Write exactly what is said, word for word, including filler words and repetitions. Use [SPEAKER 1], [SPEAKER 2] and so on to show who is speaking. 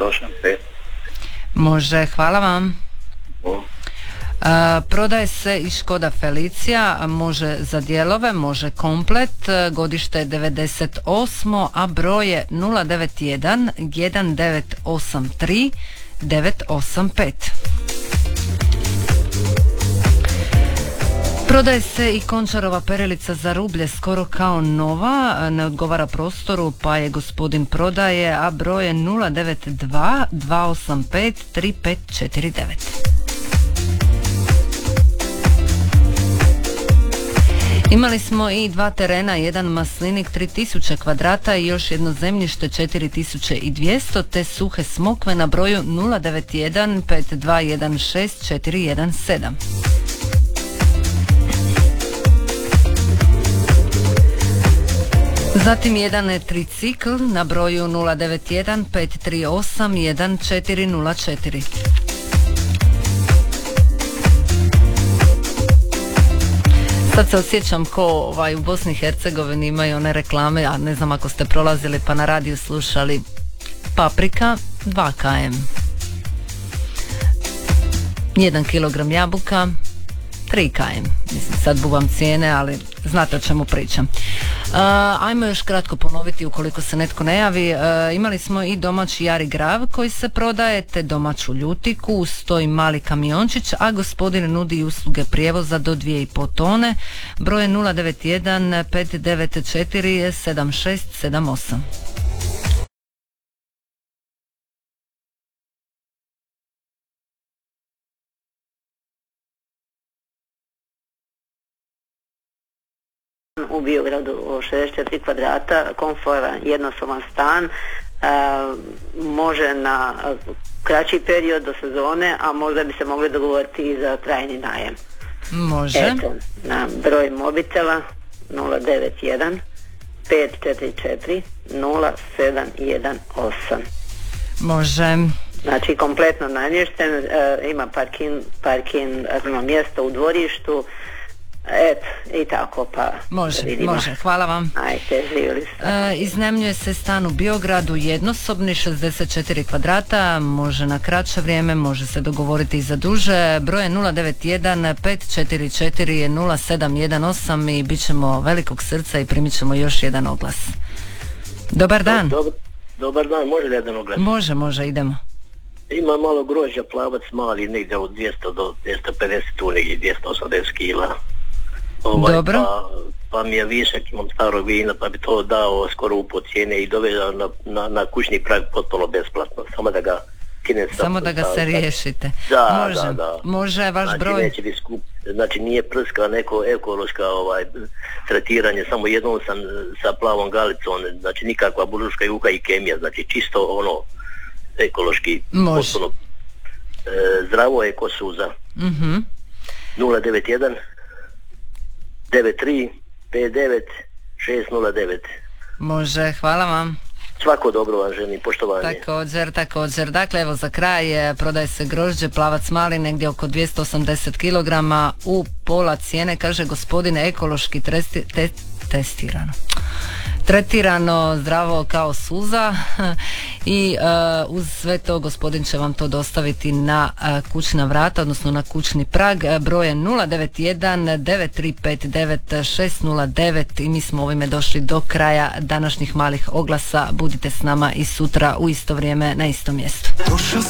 [SPEAKER 1] osam pet.
[SPEAKER 2] Može, hvala vam.
[SPEAKER 1] O.
[SPEAKER 2] A, prodaje se i Škoda Felicia, može za dijelove, može komplet, godište je devedeset osam, a broj je nula devet jedan jedan devet osam tri devet osam pet. Prodaje se i Končarova perilica za rublje skoro kao nova, ne odgovara prostoru pa je gospodin prodaje, a broj je nula devet dva dva osam pet tri pet četiri devet. Imali smo i dva terena, jedan maslinik tri tisuće kvadrata i još jedno zemljište četiri tisuće dvjesto, te suhe smokve na broju nula devet jedan pet dva jedan šest četiri jedan sedam. Zatim jedan tricikl na broju nula devet jedan pet tri osam jedan četiri nula četiri. Sad se osjećam ko ovaj, u Bosni i Hercegovini imaju one reklame, a ne znam ako ste prolazili pa na radiju slušali. Paprika dva kilograma, jedan kilogram jabuka tri kilograma. Mislim, sad buvam cijene, ali znate o čemu pričam. Uh, ajmo još kratko ponoviti ukoliko se netko ne javi. Uh, imali smo i domaći Jari Grav koji se prodaje, te domaću ljutiku, uz to i mali kamiončić, a gospodin nudi usluge prijevoza do dvije i pol tone. Broj je nula devet jedan pet devet četiri sedam šest sedam osam.
[SPEAKER 3] U Biogradu šezdeset četiri kvadrata, komforan, jednosoban stan, e, može na kraći period do sezone, a možda bi se mogli dogovoriti i za trajni najem.
[SPEAKER 2] Može.
[SPEAKER 3] Eto, na broj mobitela nula devet jedan pet četiri četiri nula sedam jedan osam.
[SPEAKER 2] Može.
[SPEAKER 3] Znači kompletno namješten, e, ima parking, parking, ima mjesto u dvorištu. Eto, i tako pa
[SPEAKER 2] može, može, hvala vam.
[SPEAKER 3] Ajde, živjeli ste.
[SPEAKER 2] E, iznajmljuje se stan u Biogradu, jednosobni, šezdeset četiri kvadrata, može na kraće vrijeme, može se dogovoriti i za duže. Broj je nula devet jedan pet četiri četiri nula sedam jedan osam i bit ćemo velikog srca i primit ćemo još jedan oglas. Dobar dan.
[SPEAKER 4] Dobar, dobar dan, može li jedan oglas?
[SPEAKER 2] Može, može, idemo.
[SPEAKER 4] Ima malo grožđa, plavac mali, negdje od dvjesto do dvjesto pedeset, tu negdje dvjesto osamdeset kila. Ovaj,
[SPEAKER 2] Dobro.
[SPEAKER 4] Pa, pa mi je višak, imam staro vina, pa bi to dao skoro u cijene i doveo na, na, na kućni prag potpuno besplatno, samo da ga kine.
[SPEAKER 2] Samo da ga se riješite.
[SPEAKER 4] Da,
[SPEAKER 2] može,
[SPEAKER 4] da, da.
[SPEAKER 2] Može, vaš
[SPEAKER 4] znači,
[SPEAKER 2] broj.
[SPEAKER 4] Neće biti skup, znači nije prska neko ekološka ovaj, tretiranje, samo jednom sam sa plavom galicom, znači nikakva buruška juha i kemija, znači čisto ono ekološki,
[SPEAKER 2] može.
[SPEAKER 4] Potpuno e, zdravo je ko suza.
[SPEAKER 2] Mhm.
[SPEAKER 4] nula devet jedan devet tri pet devet šest nula devet.
[SPEAKER 2] Može, hvala vam.
[SPEAKER 4] Svako dobro vam želim, poštovanje.
[SPEAKER 2] Također, također. Dakle, evo za kraj, prodaje se grožđe, plavac mali, negdje oko dvjesto osamdeset kilograma u pola cijene, kaže gospodine, ekološki tresti, te, testirano. Tretirano zdravo kao suza i uh, uz sve to gospodin će vam to dostaviti na uh, kućna vrata, odnosno na kućni prag. Broj je nula devet jedan devet tri pet devet šest nula devet i mi smo ovime došli do kraja današnjih malih oglasa. Budite s nama i sutra u isto vrijeme na istom mjestu.